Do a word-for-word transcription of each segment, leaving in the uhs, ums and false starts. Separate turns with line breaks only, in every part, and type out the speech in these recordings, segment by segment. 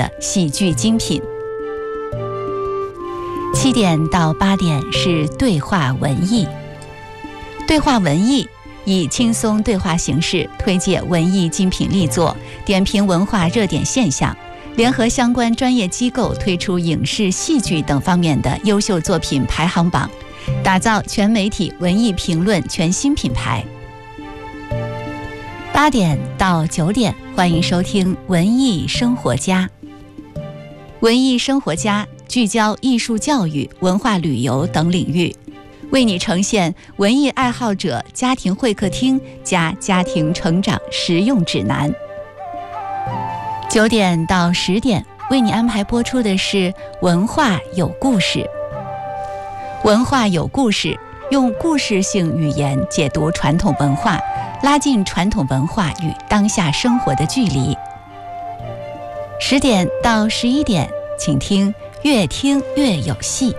的喜剧精品。七点到八点是对话文艺，对话文艺以轻松对话形式推介文艺精品力作，点评文化热点现象，联合相关专业机构推出影视、戏剧等方面的优秀作品排行榜，打造全媒体文艺评论全新品牌。八点到九点，欢迎收听文艺生活家。文艺生活家聚焦艺术教育、文化旅游等领域，为你呈现文艺爱好者家庭会客厅加家庭成长实用指南。九点到十点，为你安排播出的是文化有故事。文化有故事，用故事性语言解读传统文化，拉近传统文化与当下生活的距离。十点到十一点，请听越听越有戏。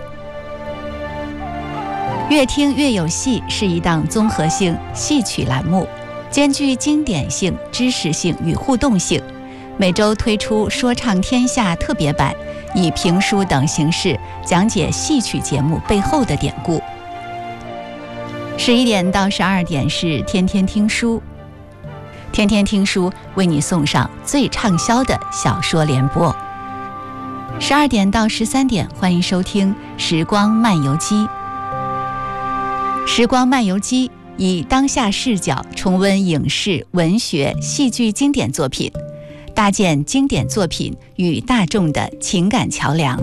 越听越有戏是一档综合性戏曲栏目，兼具经典性、知识性与互动性，每周推出说唱天下特别版，以评书等形式讲解戏曲节目背后的典故。十一点到十二点是天天听书，天天听书为你送上最畅销的小说联播。十二点到十三点，欢迎收听时光漫游记。时光漫游记以当下视角重温影视、文学、戏剧经典作品，搭建经典作品与大众的情感桥梁。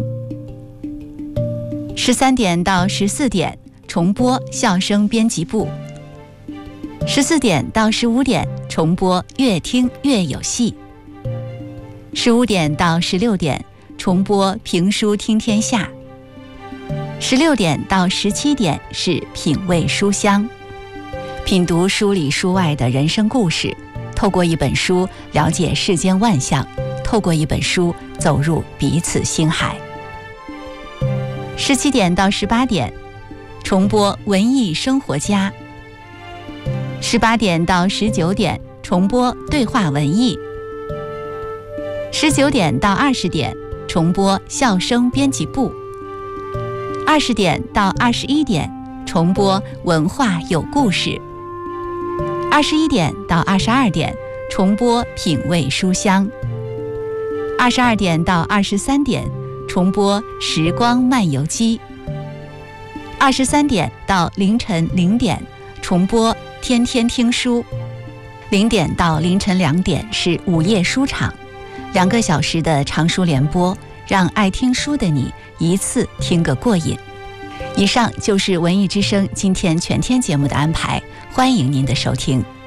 十三点到十四点重播笑声编辑部，十四点到十五点重播越听越有戏，十五点到十六点重播评书听天下，十六点到十七点是品味书香，品读书里书外的人生故事，透过一本书了解世间万象，透过一本书走入彼此心海。十七点到十八点重播文艺生活家，十八点到十九点重播对话文艺，十九点到二十点重播笑声编辑部，二十点到二十一点重播文化有故事，二十一点到二十二点重播品味书香，二十二点到二十三点重播时光漫游记，二十三点到凌晨零点重播天天听书，零点到凌晨两点是午夜书场，两个小时的长书联播，让爱听书的你一次听个过瘾。以上就是文艺之声今天全天节目的安排，欢迎您的收听。